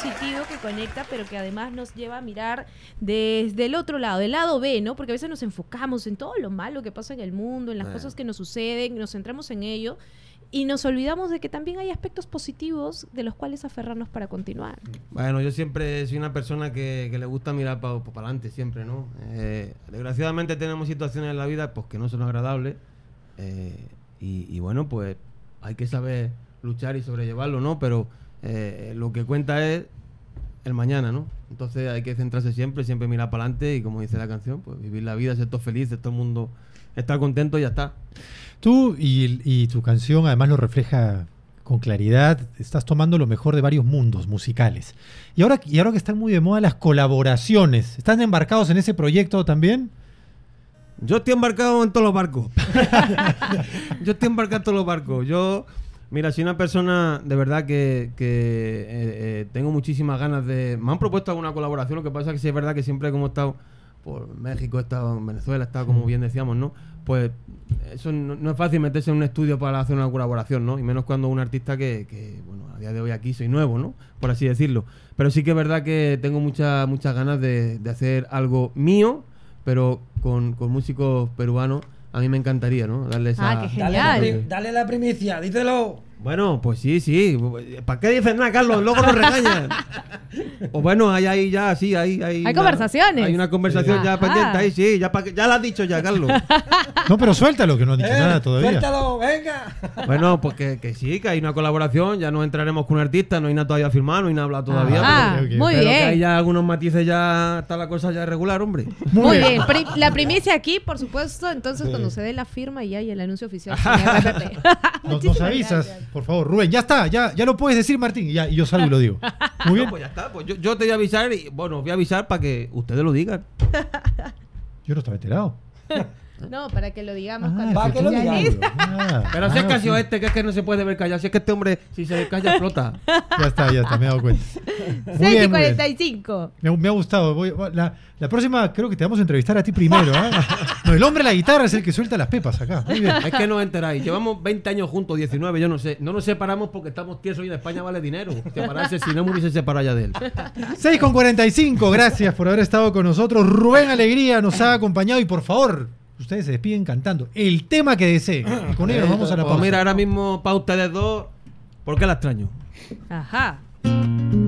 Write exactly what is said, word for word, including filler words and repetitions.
positivo que conecta, pero que además nos lleva a mirar desde el otro lado, del lado B, ¿no? Porque a veces nos enfocamos en todo lo malo que pasa en el mundo, en las Bueno. cosas que nos suceden, nos centramos en ello y nos olvidamos de que también hay aspectos positivos de los cuales aferrarnos para continuar. Bueno, yo siempre soy una persona que, que le gusta mirar para pa adelante, siempre, ¿no? Eh, desgraciadamente tenemos situaciones en la vida pues que no son agradables eh, y, y bueno, pues hay que saber luchar y sobrellevarlo, ¿no? Pero eh, lo que cuenta es el mañana, ¿no? Entonces hay que centrarse siempre, siempre mirar para adelante y como dice la canción, pues vivir la vida, ser todo feliz, todo el mundo estar contento y ya está. Tú y, y tu canción además lo refleja con claridad, estás tomando lo mejor de varios mundos musicales. Y ahora, y ahora que están muy de moda las colaboraciones, ¿están embarcados en ese proyecto también? Yo estoy embarcado en todos los barcos. Yo estoy embarcado en todos los barcos. Yo, mira, soy una persona de verdad que, que eh, eh, tengo muchísimas ganas de... Me han propuesto alguna colaboración, lo que pasa es que sí es verdad que siempre como he estado por México, he estado en Venezuela, he estado como bien decíamos, ¿no? Pues eso no, no es fácil meterse en un estudio para hacer una colaboración, ¿no? Y menos cuando un artista que, que, bueno, a día de hoy aquí soy nuevo, ¿no? Por así decirlo. Pero sí que es verdad que tengo muchas muchas ganas de, de hacer algo mío, pero con, con músicos peruanos. A mí me encantaría, ¿no? Darle esa... Ah, qué Dale la, genial. pri- dale la primicia, díselo. Bueno, pues sí, sí. ¿Para qué dices nada, Carlos? Luego nos regañan. Pues bueno, hay ahí ya, sí, hay... Hay, Hay una- conversaciones. Hay una conversación Sí. ya Ajá. pendiente ahí, sí. Ya, pa- ya lo has dicho ya, Carlos. No, pero suéltalo, que no han dicho Eh, nada todavía. Suéltalo, venga. Bueno, pues que, que sí, que hay una colaboración. Ya nos entraremos con un artista. No hay nada todavía firmado, no hay nada hablado todavía. Ah, ok, ok. muy pero, pero que hay bien. ya algunos matices, ya está la cosa ya regular, hombre. Muy bien. Pri- la primicia aquí, por supuesto, entonces cuando se dé la firma y hay el anuncio oficial. con R P P. Nos, nos Muchísimas avisas, gracias. por favor. Rubén, ya está, ya, ya lo puedes decir, Martín. Y, ya, y yo salgo y lo digo. Muy bien. No, pues ya está. Pues yo, yo te voy a avisar y, bueno, os voy a avisar para que ustedes lo digan. Yo no estaba enterado. No, para que lo digamos Ah, cuando Va, que lo ya digamos. listo. Ah, Pero si es ah, casi ok. este, que es que no se puede ver callado. Si es que este hombre, si se calla, explota. Ya está, ya está, me he dado cuenta. Muy seis y bien, muy bien. cuarenta y cinco. Me, ha- me ha gustado. Voy- la, la próxima creo que te vamos a entrevistar a ti primero. ¿Ah? No, el hombre de la guitarra es el que suelta las pepas acá. Muy bien. Es que no os enteráis. Llevamos veinte años juntos, diecinueve, yo no sé. No nos separamos porque estamos tiesos y en España vale dinero. Separarse, si no me hubiese separado ya de él. seis con cuarenta y cinco, gracias por haber estado con nosotros. Rubén Alegría nos ha acompañado y por favor, ustedes se despiden cantando el tema que deseen. Y con ello nos vamos a la Pues pausa. mira, ahora mismo para ustedes dos, ¿por qué la extraño? Ajá.